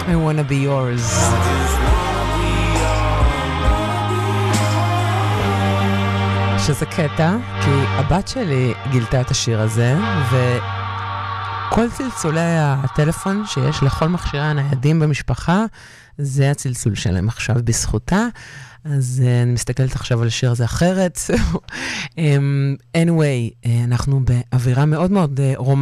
I wanna be yours. שזה קטע, כי הבת שלי גילתה את השיר הזה, וכל צלצולי הטלפון שיש לכל מכשירי הניידים במשפחה, זה הצלצול שלהם עכשיו בזכותה. אז אני מסתכלת עכשיו על השיר הזה אחרת. anyway, אנחנו באווירה מאוד מאוד רומנטית.